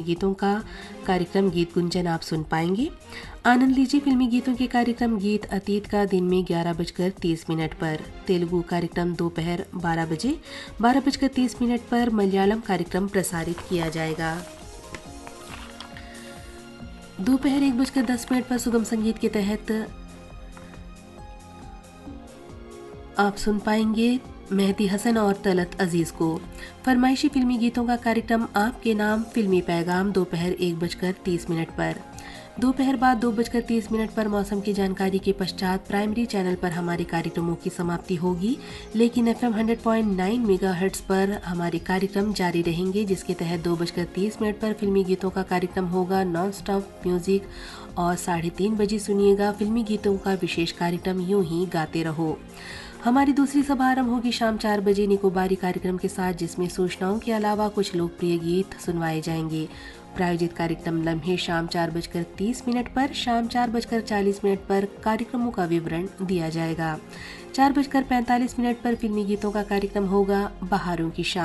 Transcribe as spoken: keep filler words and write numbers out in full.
गीतों का कार्यक्रम गीत गुंजन आप सुन पाएंगे। आनंद लीजिए फिल्मी गीतों के कार्यक्रम गीत अतीत का दिन में ग्यारह बजकर तीस मिनट पर, तेलुगु कार्यक्रम दोपहर बारह बजे बारह बजकर तीस मिनट पर, मलयालम कार्यक्रम प्रसारित किया जाएगा। दोपहर एक बजकर दस मिनट पर सुगम संगीत के तहत आप सुन पाएंगे मेहदी हसन और तलत अजीज को। फरमाइशी फिल्मी गीतों का कार्यक्रम आपके नाम फिल्मी पैगाम दोपहर एक बजकर तीस मिनट पर। दोपहर बाद दो बजकर तीस मिनट पर मौसम की जानकारी के पश्चात प्राइमरी चैनल पर हमारे कार्यक्रमों की समाप्ति होगी, लेकिन F am hundred point nine megahertz पर हमारे कार्यक्रम जारी रहेंगे, जिसके तहत दो बजकर तीस मिनट पर फिल्मी गीतों का कार्यक्रम होगा नॉन स्टॉप म्यूजिक और साढ़े तीन बजे सुनिएगा फिल्मी गीतों का विशेष कार्यक्रम यूं ही गाते रहो। हमारी दूसरी सभा आरंभ होगी शाम चार बजे निकोबारी कार्यक्रम के साथ, जिसमें सूचनाओं के अलावा कुछ लोकप्रिय गीत सुनवाए जाएंगे। प्रायोजित कार्यक्रम लम्हे शाम चार बजकर तीस मिनट पर, शाम चार बजकर चालीस मिनट पर कार्यक्रमों का विवरण दिया जाएगा। चार बजकर पैंतालीस मिनट पर फिल्मी गीतों का कार्यक्रम होगा बहारों की शाम।